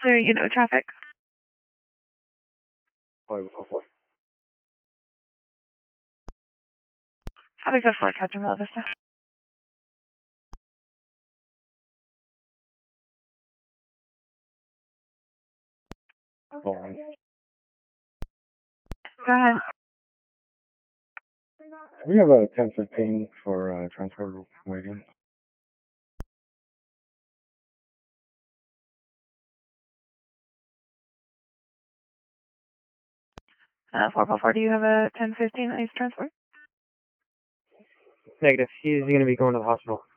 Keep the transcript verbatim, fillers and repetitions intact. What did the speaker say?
Clearing you know traffic. five oh four. How big is four, Captain Bella Vista? Go on. Go ahead. We have a ten fifteen for uh, transport waiting. Uh, four four four, do you have a ten fifteen ice transport? Negative. He's going to be going to the hospital.